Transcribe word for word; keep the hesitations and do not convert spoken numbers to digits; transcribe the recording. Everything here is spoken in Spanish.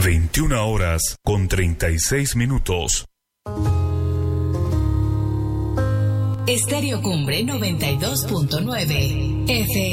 veintiuna horas con treinta y seis minutos. Estéreo Cumbre noventa y dos punto nueve F